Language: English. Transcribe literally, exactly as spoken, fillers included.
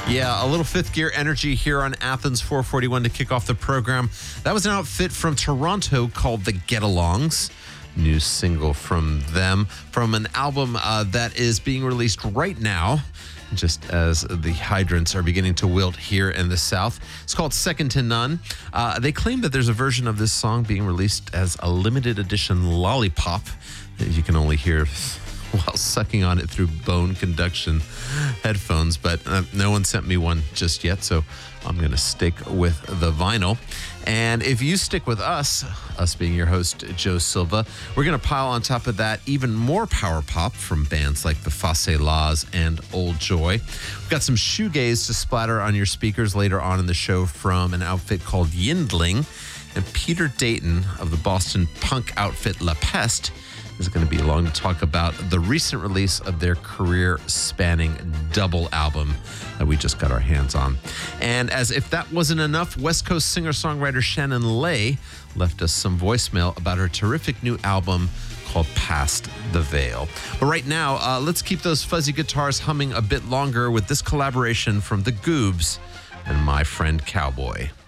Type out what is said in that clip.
Yeah, a little fifth gear energy here on Athens four forty-one to kick off the program. That was an outfit from Toronto called the Get-Alongs. New single from them from an album uh, that is being released right now, just as the hydrants are beginning to wilt here in the South. It's called Second to None. Uh, they claim that there's a version of this song being released as a limited edition lollipop that you can only hear while sucking on it through bone conduction headphones, but uh, no one sent me one just yet, so I'm going to stick with the vinyl. And if you stick with us, us being your host, Joe Silva, we're going to pile on top of that even more power pop from bands like the Face Laws and Old Joy. We've got some shoegaze to splatter on your speakers later on in the show from an outfit called Yindling. And Peter Dayton of the Boston punk outfit La Peste is going to be along to talk about the recent release of their career-spanning double album that we just got our hands on. And as if that wasn't enough, West Coast singer-songwriter Shannon Lay left us some voicemail about her terrific new album called Past the Veil. But right now, uh, let's keep those fuzzy guitars humming a bit longer with this collaboration from The Goobs and My Friend Cowboy.